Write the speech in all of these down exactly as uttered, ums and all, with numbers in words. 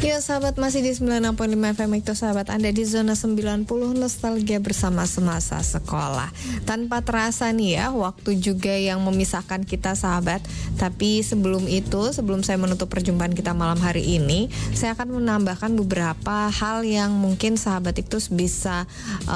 Ya sahabat, masih di sembilan puluh enam koma lima F M itu sahabat, Anda di zona sembilan puluh nostalgia bersama semasa sekolah. Tanpa terasa nih ya, waktu juga yang memisahkan kita sahabat. Tapi sebelum itu, sebelum saya menutup perjumpaan kita malam hari ini, saya akan menambahkan beberapa hal yang mungkin sahabat itu bisa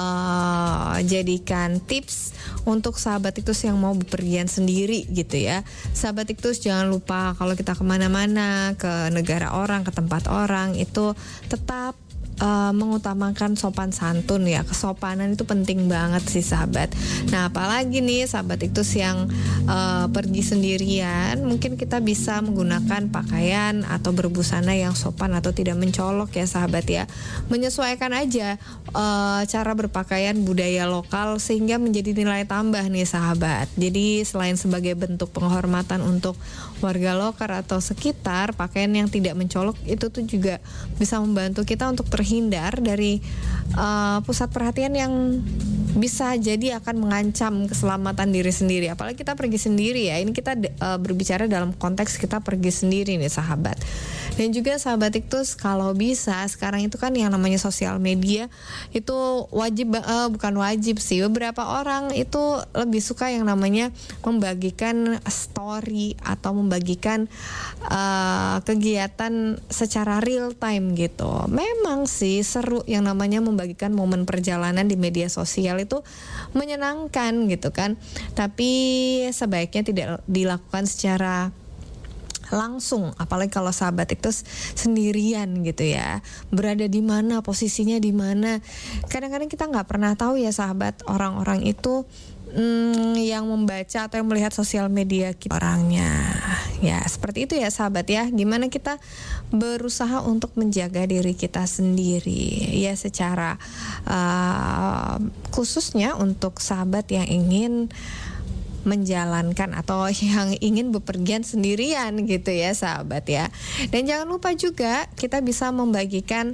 uh, jadikan tips untuk sahabat itu yang mau bepergian sendiri gitu ya. Sahabat itu jangan lupa kalau kita kemana-mana, ke negara orang, ke tempat orang, itu tetap uh, mengutamakan sopan santun ya. Kesopanan itu penting banget sih sahabat. Nah apalagi nih sahabat itu yang uh, pergi sendirian, mungkin kita bisa menggunakan pakaian atau berbusana yang sopan atau tidak mencolok ya sahabat ya. Menyesuaikan aja uh, cara berpakaian budaya lokal sehingga menjadi nilai tambah nih sahabat. Jadi selain sebagai bentuk penghormatan untuk warga lokal atau sekitar, pakaian yang tidak mencolok itu tuh juga bisa membantu kita untuk terhindar dari uh, pusat perhatian yang bisa jadi akan mengancam keselamatan diri sendiri. Apalagi kita pergi sendiri ya. Ini kita uh, berbicara dalam konteks kita pergi sendiri nih sahabat. Dan juga sahabat itu kalau bisa sekarang itu kan yang namanya sosial media itu wajib uh, bukan wajib sih. Beberapa orang itu lebih suka yang namanya membagikan story atau membagikan uh, kegiatan secara real time gitu. Memang sih seru yang namanya membagikan momen perjalanan di media sosial itu menyenangkan gitu kan. Tapi sebaiknya tidak dilakukan secara langsung, apalagi kalau sahabat itu sendirian gitu ya, berada di mana, posisinya di mana. Kadang-kadang kita nggak pernah tahu ya sahabat, orang-orang itu hmm, yang membaca atau yang melihat sosial media kita orangnya. Ya seperti itu ya sahabat ya. Gimana kita berusaha untuk menjaga diri kita sendiri ya, secara uh, khususnya untuk sahabat yang ingin menjalankan atau yang ingin bepergian sendirian gitu ya sahabat ya. Dan jangan lupa juga kita bisa membagikan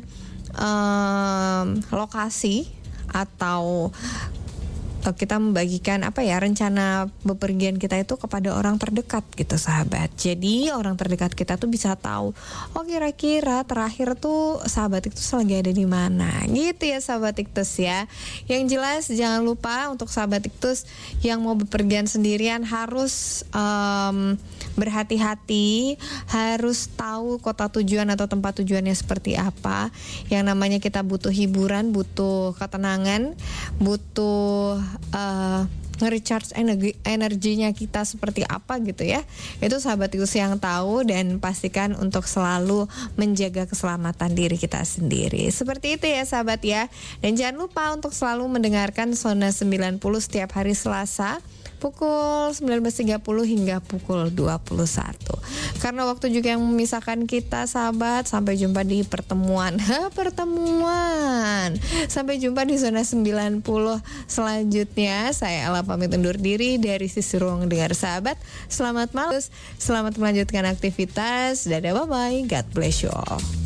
um, lokasi atau kita membagikan apa ya, rencana bepergian kita itu kepada orang terdekat gitu sahabat. Jadi orang terdekat kita tuh bisa tahu, oh kira-kira terakhir tuh sahabat itu lagi ada di mana gitu ya sahabat Iktus ya. Yang jelas jangan lupa untuk sahabat Iktus yang mau bepergian sendirian harus um, berhati-hati, harus tahu kota tujuan atau tempat tujuannya seperti apa. Yang namanya kita butuh hiburan, butuh ketenangan, butuh Uh, nge-recharge energi, energinya kita seperti apa gitu ya. Itu sahabat Ikus yang tahu, dan pastikan untuk selalu menjaga keselamatan diri kita sendiri. Seperti itu ya sahabat ya. Dan jangan lupa untuk selalu mendengarkan Zona sembilan puluh setiap hari Selasa pukul sembilan belas tiga puluh hingga pukul dua puluh satu. Karena waktu juga yang memisahkan kita sahabat. Sampai jumpa di pertemuan ha, Pertemuan Sampai jumpa di Zona sembilan puluh selanjutnya. Saya Ella pamit undur diri dari sisi ruang dengar sahabat. Selamat malam, selamat melanjutkan aktivitas. Dadah, bye bye, God bless you all.